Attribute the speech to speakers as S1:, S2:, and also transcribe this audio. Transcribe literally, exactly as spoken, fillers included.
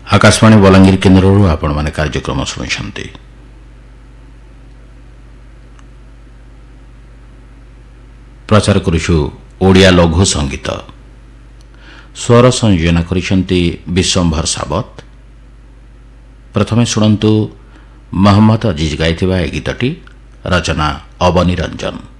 S1: आकाशवाणी बलांगीर केन्द्रରୁ ଆପଣମାନେ କାର୍ଯ୍ୟକ୍ରମ ଶୁଣୁଛନ୍ତି। ପ୍ରଚାର କରୁଛୁ ଓଡ଼ିଆ ଲଘୁ ସଙ୍ଗୀତ। ସ୍ୱର ସଂଯୋଜନା କରିଛନ୍ତି ବିଶ୍ୱମ୍ଭର ସାବତ। ପ୍ରଥମେ ଶୁଣନ୍ତୁ ମହମ୍ମଦ ଅଜିଜ ଗାଇଥିବା ଏ ଗୀତଟି, ରଚନା ଅବନୀ ରଞ୍ଜନ।